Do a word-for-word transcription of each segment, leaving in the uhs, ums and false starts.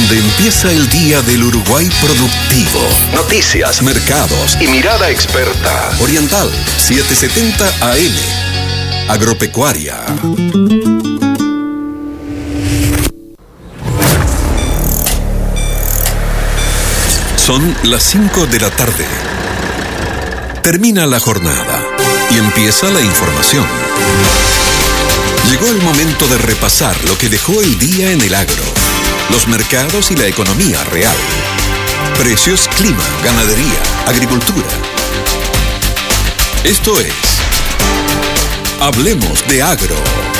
donde empieza el día del Uruguay productivo. Noticias, mercados y mirada experta. Oriental setecientos setenta A M. Agropecuaria. Son las cinco de la tarde. Termina la jornada y empieza la información. Llegó el momento de repasar lo que dejó el día en el agro, los mercados y la economía real. Precios, clima, ganadería, agricultura. Esto es Hablemos de Agro.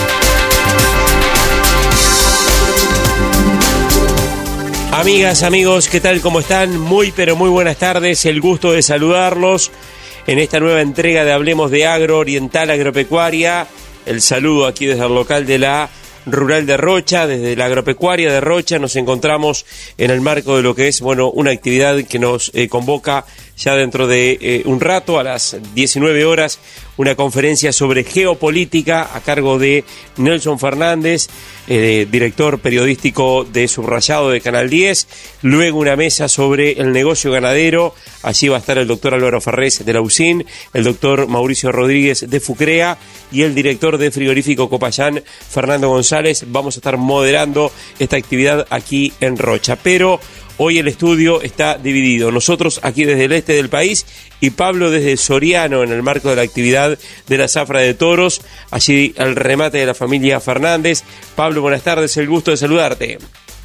Amigas, amigos, ¿qué tal? ¿Cómo están? Muy, pero muy buenas tardes. El gusto de saludarlos en esta nueva entrega de Hablemos de Agro, Oriental Agropecuaria. El saludo aquí desde el local de la Rural de Rocha, desde la Agropecuaria de Rocha. Nos encontramos en el marco de lo que es, bueno, una actividad que nos eh, convoca ya dentro de eh, un rato, a las diecinueve horas, una conferencia sobre geopolítica a cargo de Nelson Fernández, eh, director periodístico de Subrayado de Canal diez. Luego una mesa sobre el negocio ganadero. Allí va a estar el doctor Álvaro Ferrés de la U C I N, el doctor Mauricio Rodríguez de FUCREA y el director de Frigorífico Copayán, Fernando González. Vamos a estar moderando esta actividad aquí en Rocha. Pero hoy el estudio está dividido. Nosotros aquí desde el este del país y Pablo desde Soriano en el marco de la actividad de la Zafra de Toros. Allí el remate de la familia Fernández. Pablo, buenas tardes, el gusto de saludarte.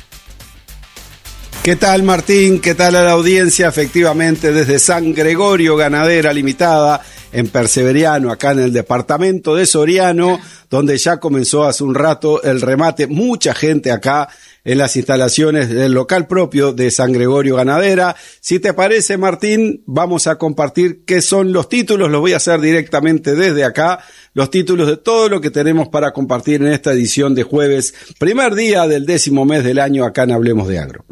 ¿Qué tal, Martín? ¿Qué tal a la audiencia? Efectivamente, desde San Gregorio Ganadera Limitada, en Perseveriano, acá en el departamento de Soriano, donde ya comenzó hace un rato el remate. Mucha gente acá en las instalaciones del local propio de San Gregorio Ganadera. Si te parece, Martín, vamos a compartir qué son los títulos. Los voy a hacer directamente desde acá. Los títulos de todo lo que tenemos para compartir en esta edición de jueves, primer día del décimo mes del año acá en Hablemos de Agro.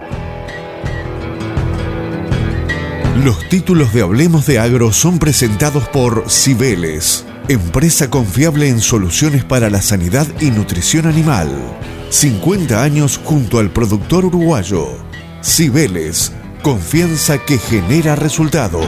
Los títulos de Hablemos de Agro son presentados por Cibeles, empresa confiable en soluciones para la sanidad y nutrición animal. cincuenta años junto al productor uruguayo. Cibeles, confianza que genera resultados.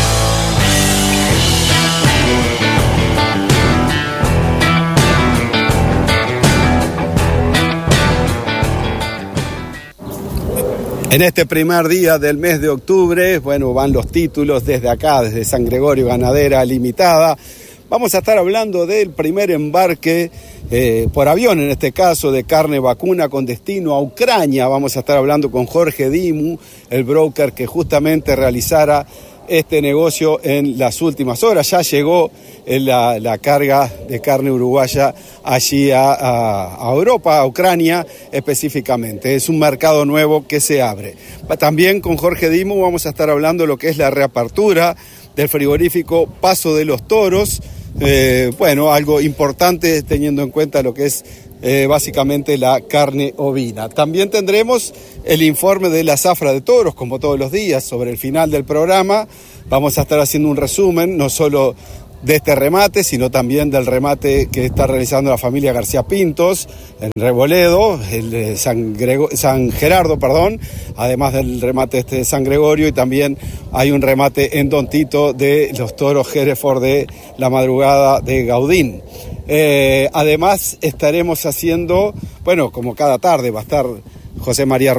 En este primer día del mes de octubre, bueno, van los títulos desde acá, desde San Gregorio Ganadera Limitada. Vamos a estar hablando del primer embarque eh, por avión, en este caso, de carne vacuna con destino a Ucrania. Vamos a estar hablando con Jorge Dimu, el broker que justamente realizara este negocio en las últimas horas. Ya llegó la, la carga de carne uruguaya allí a, a, a Europa, a Ucrania específicamente. Es un mercado nuevo que se abre. También con Jorge Dimu vamos a estar hablando de lo que es la reapertura del frigorífico Paso de los Toros. Eh, bueno, algo importante teniendo en cuenta lo que es eh, básicamente la carne ovina. También tendremos el informe de la Zafra de Toros, como todos los días, sobre el final del programa. Vamos a estar haciendo un resumen, no solo de este remate, sino también del remate que está realizando la familia García Pintos en Reboledo, el de San, Grego, San Gerardo, perdón, además del remate este de San Gregorio, y también hay un remate en Don Tito de los toros Hereford de la madrugada de Gaudín. Eh, además estaremos haciendo, bueno, como cada tarde va a estar José María